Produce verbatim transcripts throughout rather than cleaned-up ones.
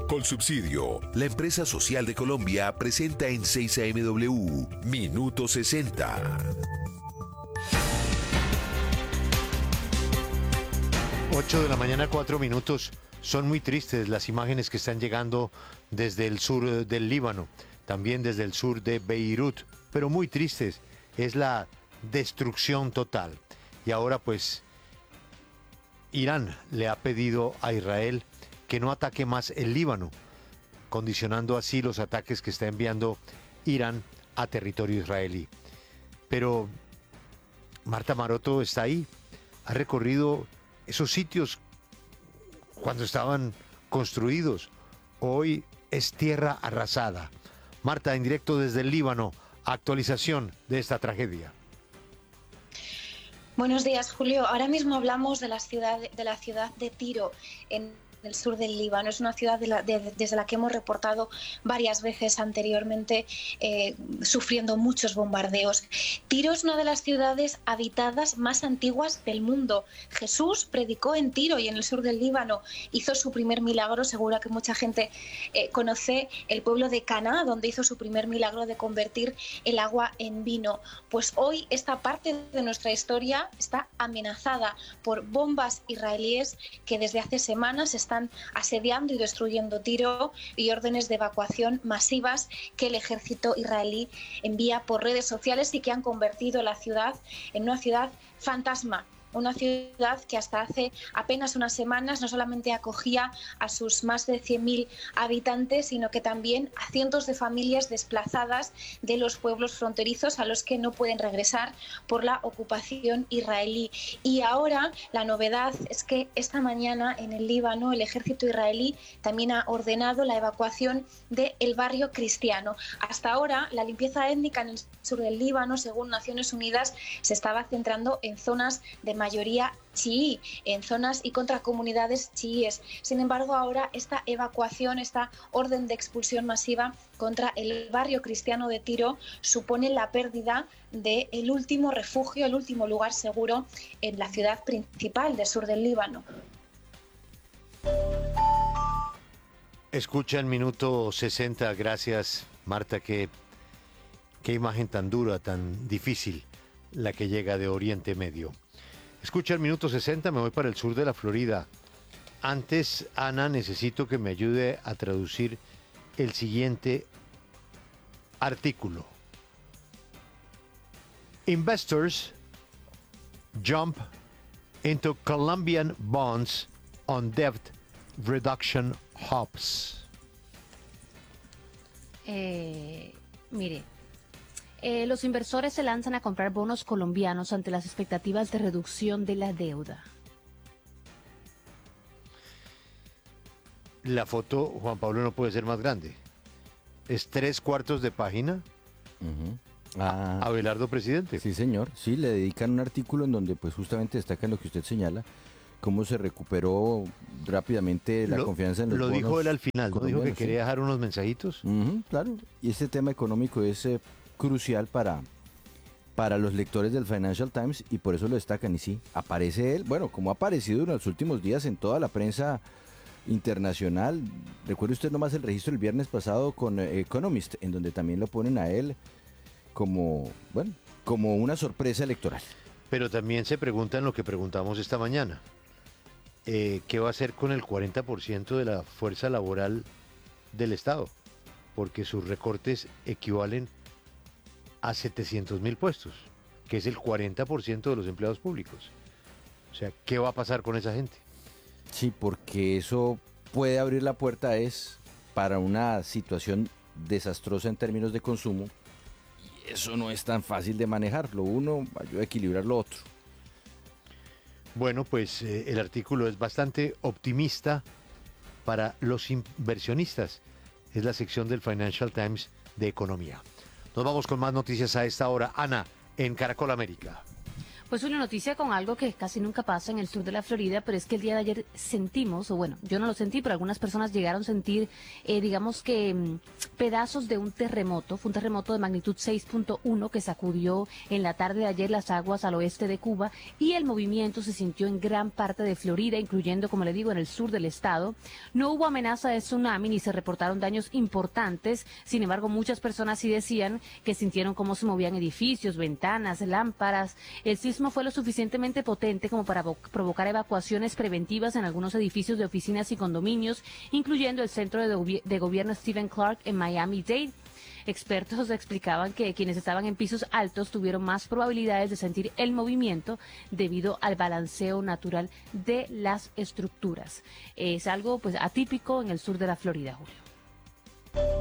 Colsubsidio, la empresa social de Colombia, presenta en seis A M W Minuto sesenta. ocho de la mañana, cuatro minutos. Son muy tristes las imágenes que están llegando desde el sur del Líbano, también desde el sur de Beirut, pero muy tristes. Es la destrucción total. Y ahora pues Irán le ha pedido a Israel que no ataque más el Líbano, condicionando así los ataques que está enviando Irán a territorio israelí. Pero Marta Maroto está ahí, ha recorrido esos sitios cuando estaban construidos. Hoy es tierra arrasada. Marta, en directo desde el Líbano, actualización de esta tragedia. Buenos días, Julio. Ahora mismo hablamos de la ciudad de, la ciudad de Tiro, en el sur del Líbano. Es una ciudad de la, de, desde la que hemos reportado varias veces anteriormente, eh, sufriendo muchos bombardeos. Tiro es una de las ciudades habitadas más antiguas del mundo. Jesús predicó en Tiro y en el sur del Líbano. Hizo su primer milagro, seguro que mucha gente eh, conoce el pueblo de Caná, donde hizo su primer milagro de convertir el agua en vino. Pues hoy esta parte de nuestra historia está amenazada por bombas israelíes que desde hace semanas están están asediando y destruyendo Tiro, y órdenes de evacuación masivas que el ejército israelí envía por redes sociales y que han convertido la ciudad en una ciudad fantasma. Una ciudad que hasta hace apenas unas semanas no solamente acogía a sus más de cien mil habitantes, sino que también a cientos de familias desplazadas de los pueblos fronterizos a los que no pueden regresar por la ocupación israelí. Y ahora la novedad es que esta mañana en el Líbano el ejército israelí también ha ordenado la evacuación del barrio cristiano. Hasta ahora la limpieza étnica en el sur del Líbano, según Naciones Unidas, se estaba centrando en zonas de mayoría chií, en zonas y contra comunidades chiíes. Sin embargo, ahora esta evacuación, esta orden de expulsión masiva contra el barrio cristiano de Tiro supone la pérdida del último refugio, el último lugar seguro en la ciudad principal del sur del Líbano. Escucha el minuto sesenta. Gracias, Marta. Qué, qué imagen tan dura, tan difícil la que llega de Oriente Medio. Escucha el minuto sesenta, me voy para el sur de la Florida. Antes, Ana, necesito que me ayude a traducir el siguiente artículo. Investors jump into Colombian bonds on debt reduction hopes. Eh, mire. Eh, los inversores se lanzan a comprar bonos colombianos ante las expectativas de reducción de la deuda. La foto, Juan Pablo, no puede ser más grande. Es tres cuartos de página. Uh-huh. ah, a Abelardo Presidente. Sí, señor. Sí, le dedican un artículo en donde pues justamente destacan lo que usted señala, cómo se recuperó rápidamente la lo, confianza en los Lo bonos dijo él al final, ¿no? Dijo que quería sí. dejar unos mensajitos. Uh-huh, claro. Y este tema económico es eh, crucial para, para los lectores del Financial Times y por eso lo destacan. Y sí, aparece él, bueno, como ha aparecido en los últimos días en toda la prensa internacional. Recuerde usted nomás el registro el viernes pasado con eh, Economist, en donde también lo ponen a él como, bueno, como una sorpresa electoral. Pero también se preguntan lo que preguntamos esta mañana. Eh, ¿Qué va a hacer con el cuarenta por ciento de la fuerza laboral del Estado? Porque sus recortes equivalen a setecientos mil puestos, que es el cuarenta por ciento de los empleados públicos. O sea, ¿qué va a pasar con esa gente? Sí, porque eso puede abrir la puerta es para una situación desastrosa en términos de consumo, y eso no es tan fácil de manejar. Lo uno ayuda a equilibrar lo otro. Bueno, pues eh, el artículo es bastante optimista para los inversionistas. Es la sección del Financial Times de Economía. Nos vamos con más noticias a esta hora. Ana, en Caracol América. Pues una noticia con algo que casi nunca pasa en el sur de la Florida, pero es que el día de ayer sentimos, o bueno, yo no lo sentí, pero algunas personas llegaron a sentir, eh, digamos que mmm, pedazos de un terremoto. Fue un terremoto de magnitud seis punto uno que sacudió en la tarde de ayer las aguas al oeste de Cuba, y el movimiento se sintió en gran parte de Florida, incluyendo, como le digo, en el sur del estado. No hubo amenaza de tsunami ni se reportaron daños importantes. Sin embargo, muchas personas sí decían que sintieron cómo se movían edificios, ventanas, lámparas. El sismo fue lo suficientemente potente como para provocar evacuaciones preventivas en algunos edificios de oficinas y condominios, incluyendo el centro de, de gobierno Stephen Clark en Miami-Dade. Expertos explicaban que quienes estaban en pisos altos tuvieron más probabilidades de sentir el movimiento debido al balanceo natural de las estructuras. Es algo pues atípico en el sur de la Florida, Julio.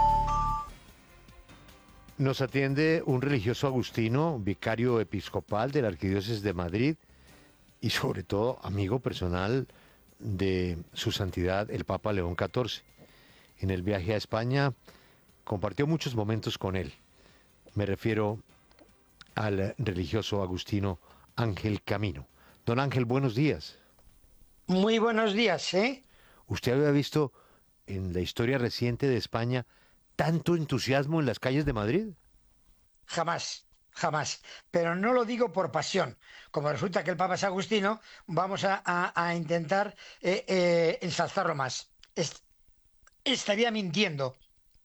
Nos atiende un religioso agustino, vicario episcopal de la Arquidiócesis de Madrid y sobre todo amigo personal de su santidad el Papa León catorce. En el viaje a España compartió muchos momentos con él. Me refiero al religioso agustino Ángel Camino. Don Ángel, buenos días. Muy buenos días, ¿eh? ¿Usted había visto en la historia reciente de España tanto entusiasmo en las calles de Madrid? Jamás, jamás. Pero no lo digo por pasión. Como resulta que el Papa es agustino, vamos a, a, a intentar eh, eh, ensalzarlo más. Est- estaría mintiendo.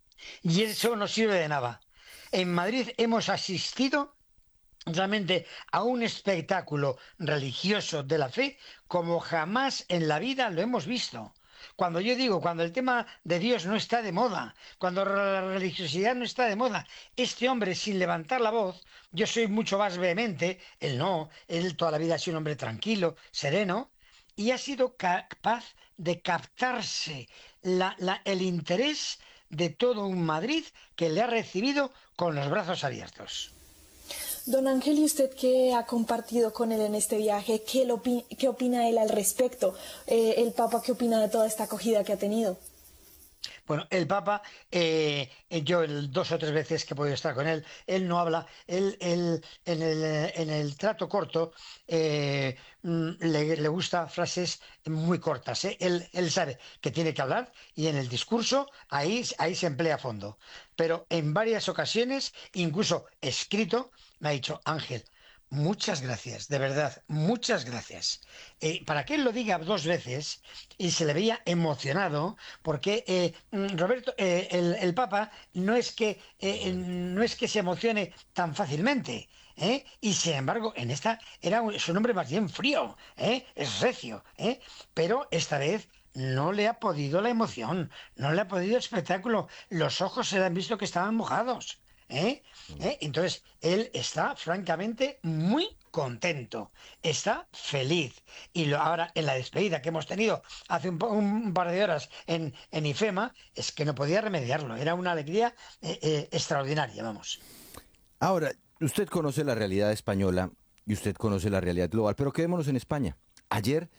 Y eso no sirve de nada. En Madrid hemos asistido realmente a un espectáculo religioso de la fe como jamás en la vida lo hemos visto. Cuando yo digo, cuando el tema de Dios no está de moda, cuando la religiosidad no está de moda, este hombre sin levantar la voz, yo soy mucho más vehemente, él no, él toda la vida ha sido un hombre tranquilo, sereno, y ha sido capaz de captarse la, la, el interés de todo un Madrid que le ha recibido con los brazos abiertos. Don Ángel, ¿y usted qué ha compartido con él en este viaje? ¿Qué, lo, qué opina él al respecto? Eh, ¿El Papa qué opina de toda esta acogida que ha tenido? Bueno, el Papa, eh, yo el, dos o tres veces que he podido estar con él, él no habla, él, él en, el, en el trato corto eh, le, le gusta frases muy cortas, ¿eh? Él, él sabe que tiene que hablar y en el discurso ahí, ahí se emplea a fondo. Pero en varias ocasiones, incluso escrito, me ha dicho, Ángel, muchas gracias, de verdad, muchas gracias. Eh, para que él lo diga dos veces y se le veía emocionado, porque eh, Roberto, eh, el, el Papa no es que eh, no es que se emocione tan fácilmente, ¿eh? Y sin embargo, en esta era un, es un hombre más bien frío, ¿eh? Es recio, ¿eh? Pero esta vez no le ha podido la emoción, no le ha podido el espectáculo, los ojos se le han visto que estaban mojados. ¿Eh? ¿Eh? Entonces, él está francamente muy contento, está feliz. Y lo, ahora, en la despedida que hemos tenido hace un, un par de horas en, en IFEMA, es que no podía remediarlo. Era una alegría eh, eh, extraordinaria, vamos. Ahora, usted conoce la realidad española y usted conoce la realidad global, pero quedémonos en España. Ayer,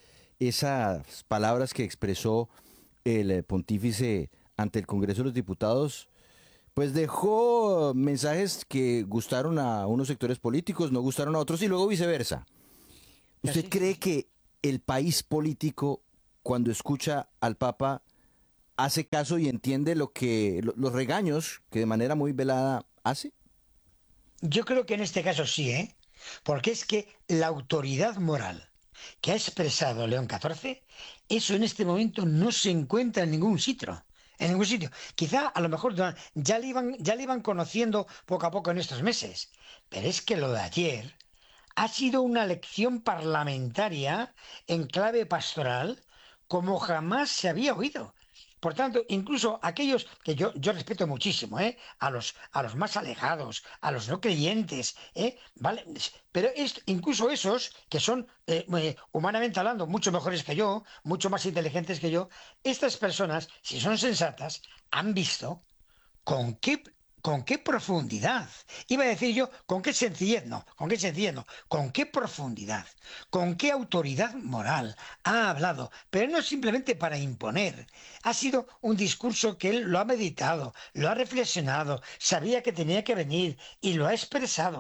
esas palabras que expresó el pontífice ante el Congreso de los Diputados, pues dejó mensajes que gustaron a unos sectores políticos, no gustaron a otros y luego viceversa. ¿Usted Sí, cree sí. que el país político, cuando escucha al Papa, hace caso y entiende lo que lo- los regaños que de manera muy velada hace? Yo creo que en este caso sí, ¿eh? Porque es que la autoridad moral que ha expresado León catorce, eso en este momento no se encuentra en ningún sitio. En ningún sitio. Quizá a lo mejor ya le iban, ya le iban conociendo poco a poco en estos meses. Pero es que lo de ayer ha sido una lección parlamentaria en clave pastoral como jamás se había oído. Por tanto, incluso aquellos que yo, yo respeto muchísimo, ¿eh? a, los, a los más alejados, a los no creyentes, ¿eh? ¿Vale? Pero es, incluso esos que son, eh, eh, humanamente hablando, mucho mejores que yo, mucho más inteligentes que yo, estas personas, si son sensatas, han visto con qué, con qué profundidad, iba a decir yo, con qué sencillez, no, con qué sencillez, no, con qué profundidad, con qué autoridad moral ha hablado, pero no simplemente para imponer, ha sido un discurso que él lo ha meditado, lo ha reflexionado, sabía que tenía que venir y lo ha expresado.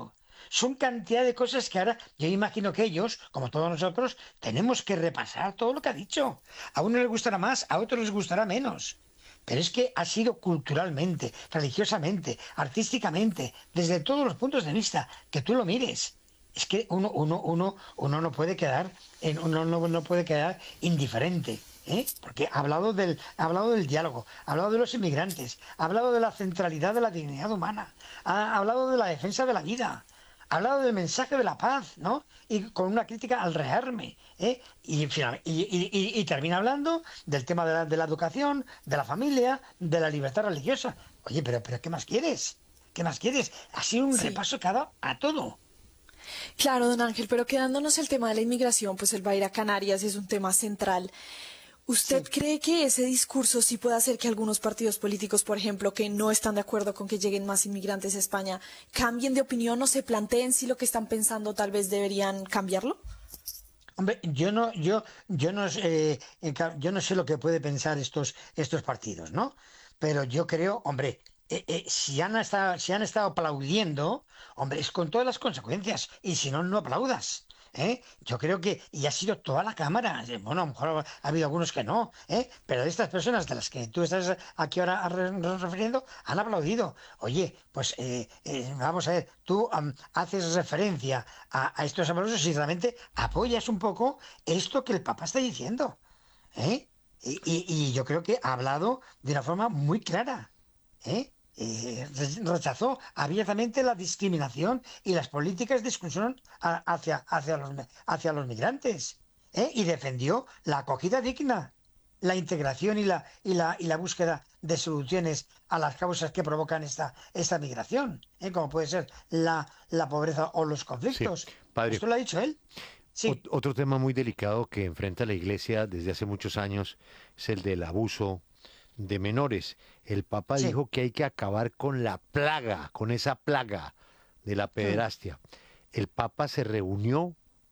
son cantidad de cosas que ahora yo imagino que ellos, como todos nosotros, tenemos que repasar todo lo que ha dicho. A uno les gustará más, a otros les gustará menos. Pero es que ha sido culturalmente, religiosamente, artísticamente, desde todos los puntos de vista, que tú lo mires. Es que uno, uno, uno, uno no puede quedar, en, uno no, no puede quedar indiferente. ¿Eh? Porque ha hablado, del, ha hablado del diálogo, ha hablado de los inmigrantes, ha hablado de la centralidad de la dignidad humana, ha hablado de la defensa de la vida, ha hablado del mensaje de la paz, ¿no? Y con una crítica al rearme, ¿eh? Y, y, y, y, y termina hablando del tema de la, de la educación, de la familia, de la libertad religiosa. Oye, pero, pero ¿qué más quieres? ¿Qué más quieres? Ha sido un sí. repaso que ha dado a todo. Claro, don Ángel, pero quedándonos el tema de la inmigración, pues él va a ir a Canarias, es un tema central. ¿Usted sí. cree que ese discurso sí puede hacer que algunos partidos políticos, por ejemplo, que no están de acuerdo con que lleguen más inmigrantes a España, cambien de opinión o se planteen si lo que están pensando tal vez deberían cambiarlo? Hombre, yo no, yo, yo no, eh, yo no sé lo que puede pensar estos, estos partidos, ¿no? Pero yo creo, hombre, eh, eh, si han estado, si han estado aplaudiendo, hombre, es con todas las consecuencias. Y si no, no aplaudas. ¿Eh? Yo creo que, y ha sido toda la Cámara, bueno, a lo mejor ha habido algunos que no, ¿eh? Pero de estas personas de las que tú estás aquí ahora refiriendo, han aplaudido. Oye, pues eh, eh, vamos a ver, tú um, haces referencia a, a estos aplausos y realmente apoyas un poco esto que el Papa está diciendo, ¿eh? Y, y, y yo creo que ha hablado de una forma muy clara, ¿eh? Eh, rechazó abiertamente la discriminación y las políticas de exclusión hacia, hacia, los, hacia los migrantes, ¿eh? Y defendió la acogida digna, la integración y la, y la, y la búsqueda de soluciones a las causas que provocan esta, esta migración, ¿eh? Como puede ser la, la pobreza o los conflictos. Sí, padre. ¿Esto lo ha dicho él? Sí. Otro tema muy delicado que enfrenta la Iglesia desde hace muchos años es el del abuso de menores. El Papa sí. dijo que hay que acabar con la plaga, con esa plaga de la pederastia. El Papa se reunió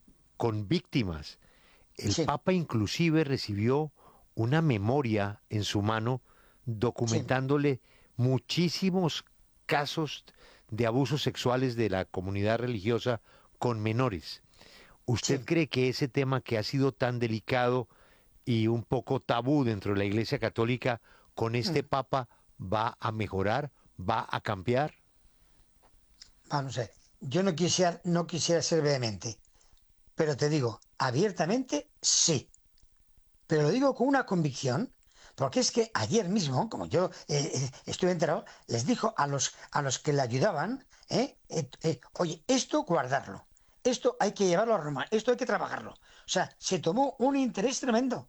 con víctimas. El sí. Papa inclusive recibió una memoria en su mano documentándole sí. muchísimos casos de abusos sexuales de la comunidad religiosa con menores. ¿Usted sí. cree que ese tema que ha sido tan delicado y un poco tabú dentro de la Iglesia Católica, con este mm. Papa va a mejorar, va a cambiar? Vamos a ver, yo no quisiera, no quisiera ser vehemente, pero te digo, abiertamente sí. Pero lo digo con una convicción, porque es que ayer mismo, como yo eh, eh, estuve enterado, les dijo a los, a los que le ayudaban, eh, eh, eh, oye, esto guardarlo, esto hay que llevarlo a Roma, esto hay que trabajarlo. O sea, se tomó un interés tremendo.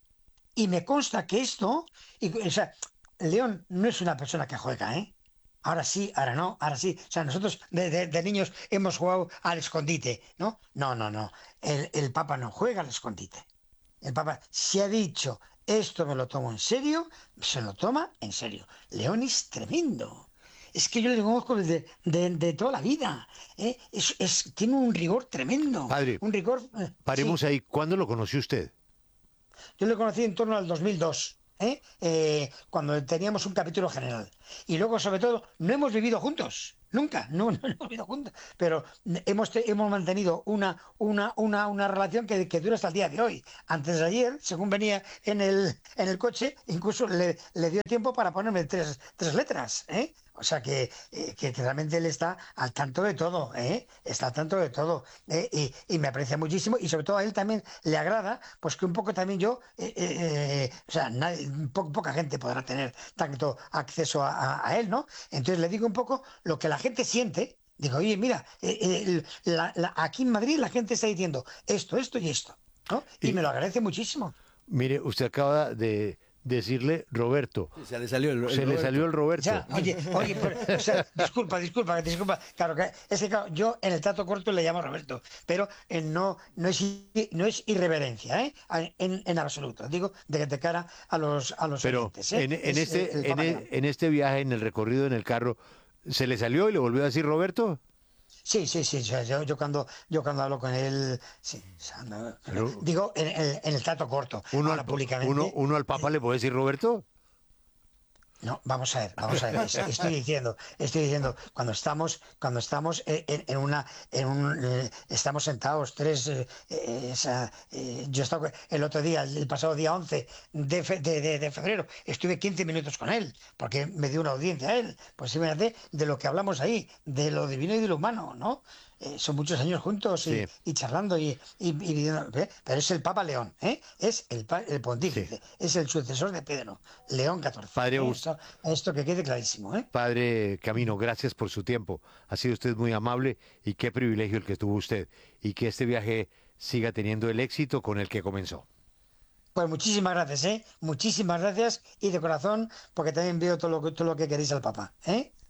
Y me consta que esto, y, o sea, León no es una persona que juega, ¿eh? Ahora sí, ahora no, ahora sí. O sea, nosotros de, de, de niños hemos jugado al escondite, ¿no? No, no, no. El, el Papa no juega al escondite. El Papa, si ha dicho, esto me lo tomo en serio, se lo toma en serio. León es tremendo. Es que yo le conozco de, de, de toda la vida. ¿eh? Es, es, tiene un rigor tremendo. Padre, un rigor, eh, paremos sí. ahí. ¿Cuándo lo conoció usted? Yo lo conocí en torno al dos mil dos, ¿eh? Eh, cuando teníamos un capítulo general. Y luego, sobre todo, no hemos vivido juntos. Nunca, no, no hemos vivido juntos. Pero hemos, hemos mantenido una, una, una, una relación que, que dura hasta el día de hoy. Antes de ayer, según venía en el, en el coche, incluso le, le dio tiempo para ponerme tres, tres letras, ¿eh? O sea que, eh, que realmente él está al tanto de todo, ¿eh? Está al tanto de todo, ¿eh? y, y me aprecia muchísimo, y sobre todo a él también le agrada, pues que un poco también yo, eh, eh, o sea, nadie, po poca gente podrá tener tanto acceso a, a, a él, ¿no? Entonces le digo un poco lo que la gente siente. Digo, oye, mira, eh, eh, la, la, aquí en Madrid la gente está diciendo esto, esto y esto, ¿no? Y, y me lo agradece muchísimo. Mire, usted acaba de decirle Roberto. Se le salió el, el Se Roberto. le salió el Roberto. Ya, oye, oye, pero, o sea, disculpa, disculpa, disculpa. Claro, que es que claro, yo en el trato corto le llamo Roberto, pero eh, no, no, es, no es irreverencia, ¿eh? En, en absoluto. Digo, de, de cara a los, a los pero oyentes, ¿eh? en, en, es, este, el, el en, el, en este viaje, en el recorrido en el carro, ¿se le salió y le volvió a decir Roberto? Sí, sí, sí, yo, yo cuando yo cuando hablo con él, sí, o sea, no, pero, digo en, en, en el trato corto, uno, ahora al, públicamente. Uno, uno al Papa eh, le puede decir Roberto. No, vamos a ver, vamos a ver. Estoy diciendo, estoy diciendo, cuando estamos, cuando estamos en, en una, en un, eh, estamos sentados tres, eh, esa, eh, yo estaba el otro día, el pasado día once de, fe, de, de, de febrero, estuve quince minutos con él, porque me dio una audiencia a él. Pues imagínate de lo que hablamos ahí, de lo divino y de lo humano, ¿no? Eh, son muchos años juntos y, sí. y charlando y, y, y ¿eh? Pero es el Papa León, ¿eh? Es el, el pontífice, sí. es el sucesor de Pedro, León catorce. Padre ¿eh? esto, esto que quede clarísimo, ¿eh? Padre Camino, gracias por su tiempo. Ha sido usted muy amable y qué privilegio el que tuvo usted. Y que este viaje siga teniendo el éxito con el que comenzó. Pues muchísimas gracias, ¿eh? Muchísimas gracias y de corazón, porque también veo todo lo, todo lo que queréis al Papa, ¿eh?